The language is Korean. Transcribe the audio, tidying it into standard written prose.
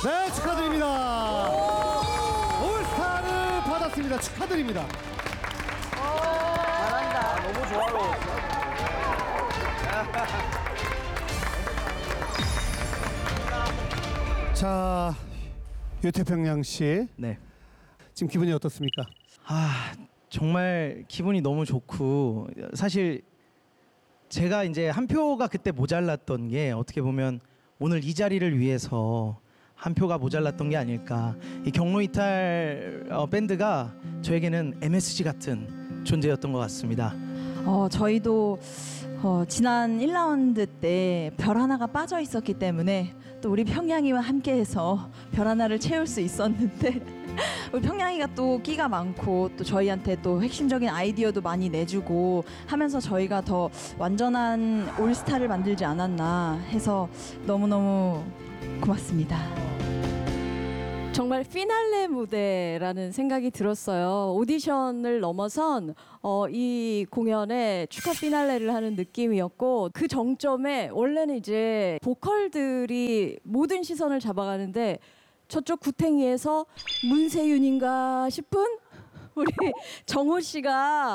네, 축하드립니다. 올스타를 받았습니다. 축하드립니다. 잘한다. 너무 좋아요. 자, 유태평양 씨, 네. 지금 기분이 어떻습니까? 정말 기분이 너무 좋고 사실 제가 이제 한 표가 그때 모자랐던 게 어떻게 보면 오늘 이 자리를 위해서 한 표가 모자랐던 게 아닐까. 이 경로이탈 밴드가 저에게는 MSG 같은 존재였던 것 같습니다. 저희도 지난 1라운드 때 별 하나가 빠져 있었기 때문에 또 우리 평양이와 함께해서 별 하나를 채울 수 있었는데 우리 평양이가 또 끼가 많고 또 저희한테 또 핵심적인 아이디어도 많이 내주고 하면서 저희가 더 완전한 올스타를 만들지 않았나 해서 너무너무 고맙습니다. 정말 피날레 무대라는 생각이 들었어요. 오디션을 넘어선 이 공연에 축하 피날레를 하는 느낌이었고 그 정점에 원래는 이제 보컬들이 모든 시선을 잡아가는데 저쪽 구탱이에서 문세윤인가 싶은 우리 정호 씨가